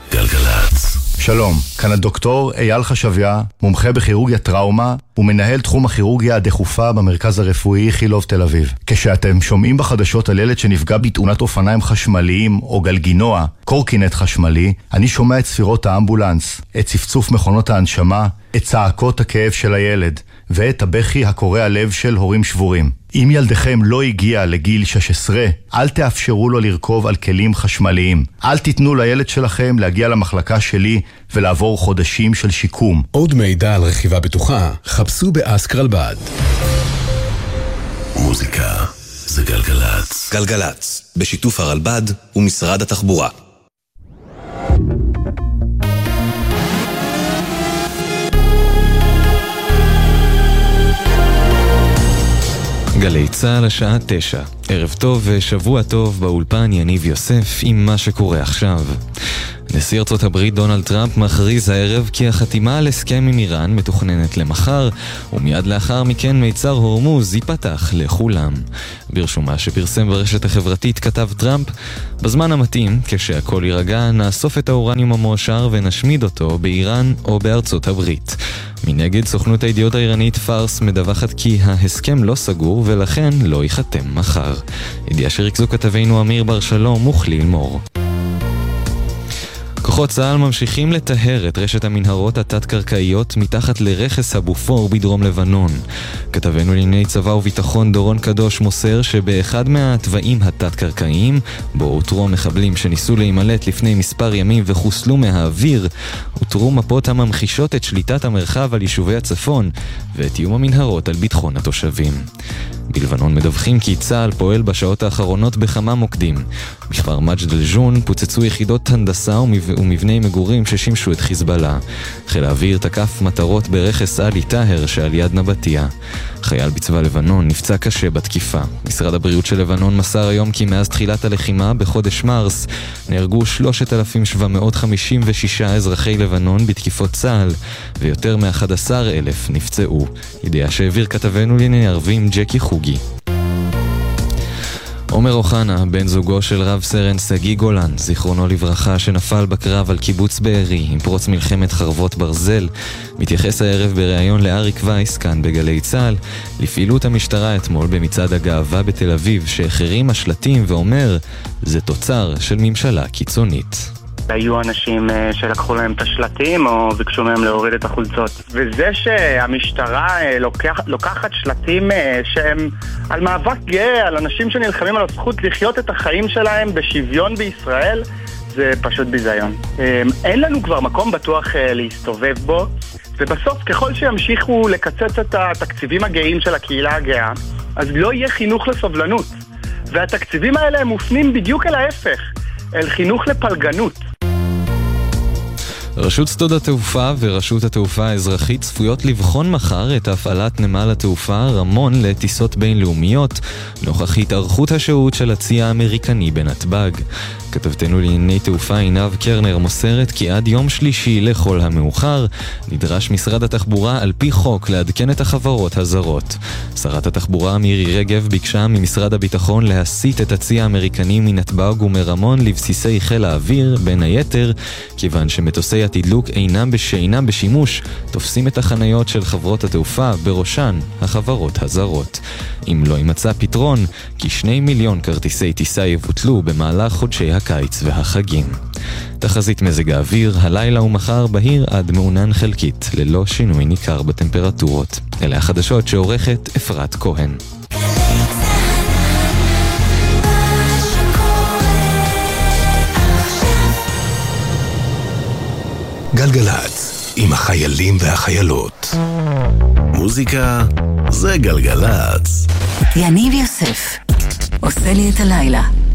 גלגלץ. שלום, כאן הדוקטור אייל חשביה, מומחה בכירורגיה טראומה ומנהל תחום הכירורגיה הדחופה במרכז הרפואי איכילוב תל אביב. כשאתם שומעים בחדשות על ילד שנפגע בתאונת אופניים חשמליים או גלגינוע, קורקינט חשמלי, אני שומע את צפירות האמבולנס, את צפצוף מכונות ההנשמה, את צעקות הכאב של הילד ואת הבכי הקורע לב של הורים שבורים. אם ילדכם לא הגיע לגיל 16, אל תאפשרו לו לרכוב על כלים חשמליים. אל תיתנו לילד שלכם להגיע למחלקה שלי ולעבור חודשים של שיקום. עוד מידע על רכיבה בטוחה, חפשו באסקרלבד. מוזיקה זה גלגלץ. גלגלץ, בשיתוף הרלב"ד ומשרד התחבורה. גלי צהל השעה 9. ערב טוב ושבוע טוב, באולפן יניב יוסף עם מה שקורה עכשיו. נשיא ארצות הברית דונלד טראמפ מכריז הערב כי החתימה על הסכם עם איראן מתוכננת למחר, ומיד לאחר מכן מיצר הורמוז ייפתח לכולם. ברשומה שפרסם ברשת החברתית כתב טראמפ, בזמן המתאים, כשהכל יירגע, נאסוף את האורניום המועשר ונשמיד אותו באיראן או בארצות הברית. מנגד, סוכנות הידיעות האיראנית פארס מדווחת כי ההסכם לא סגור ולכן לא ייחתם מחר. ידיעה שריכזו כתבינו אמיר בר שלום וכליל מור. כוחות צה"ל ממשיכים לטהר את רשת המנהרות התת-קרקעיות מתחת לרכס הבופור בדרום לבנון. כתבנו לענייני צבא וביטחון דורון קדוש מוסר שבאחד מהתוואים התת-קרקעיים, בו אותרו מחבלים שניסו להימלט לפני מספר ימים וחוסלו מהאוויר, אותרו מפות הממחישות את שליטת המרחב על יישובי הצפון ואת איום המנהרות על ביטחון התושבים. בלבנון מדווחים כי צה"ל פועל בשעות האחרונות בכמה מוקדים. בכפר מג'ד אל-ג'ון פוצצו יחידות הנדסה ומבני מגורים ששימשו את חיזבאללה. חיל האוויר תקף מטרות ברכס עלי טהר שעל יד נבטיה. חייל בצבא לבנון נפצע קשה בתקיפה. משרד הבריאות של לבנון מסר היום כי מאז תחילת הלחימה בחודש מרס נהרגו 3,756 אזרחי לבנון בתקיפות צה"ל ויותר מ-11,000 נפצעו. ידיעה שהעביר כתבנו לענייני ערבים ג'קי חוגי. עומר אוחנה, בן זוגו של רב סרן סגי גולן, זיכרונו לברכה, שנפל בקרב על קיבוץ בארי עם פרוץ מלחמת חרבות ברזל, מתייחס הערב בריאיון לאריק וייס כאן בגלי צהל לפעילות המשטרה אתמול במצעד הגאווה בתל אביב שהחרים השלטים ואומר, זה תוצר של ממשלה קיצונית. היו אנשים שלקחו להם את השלטים או ביקשו מהם להוריד את החולצות. וזה שהמשטרה לוקחת שלטים שהם על מאבק גאה, על אנשים שנלחמים על הזכות לחיות את החיים שלהם בשוויון בישראל, זה פשוט ביזיון. אין לנו כבר מקום בטוח להסתובב בו, ובסוף ככל שימשיכו לקצץ את התקציבים הגאים של הקהילה הגאה, אז לא יהיה חינוך לסובלנות. והתקציבים האלה הם מופנים בדיוק אל ההפך, אל חינוך לפלגנות. רשות שדות התעופה ורשות התעופה האזרחית צפויות לבחון מחר את הפעלת נמל התעופה רמון לטיסות בינלאומיות נוכח התארכות השהות של הצי האמריקני בנתב"ג. כתבתנו לענייני תעופה עינב קרנר מוסרת כי עד יום שלישי לכל המאוחר נדרש משרד התחבורה על פי חוק לעדכן את החברות הזרות. שרת התחבורה מירי רגב ביקשה ממשרד הביטחון להסיט את הצי האמריקני מנתב"ג ומרמון לבסיסי חיל האוויר, בין היתר כיוון שמטוסי התדלוק אינם בשימוש תופסים את החניות של חברות התעופה, בראשן החברות הזרות. אם לא יימצא פתרון, כי 2 מיליון כרטיסי טיסה יבוטלו במהלך חודשי הקיץ והחגים. תחזית מזג האוויר, הלילה ומחר בהיר עד מעונן חלקית, ללא שינוי ניכר בטמפרטורות. אלה החדשות שעורכת אפרת כהן. גלגלץ, עם החיילים והחיילות. מוזיקה זה גלגלץ. יניב יוסף עושה לי את הלילה.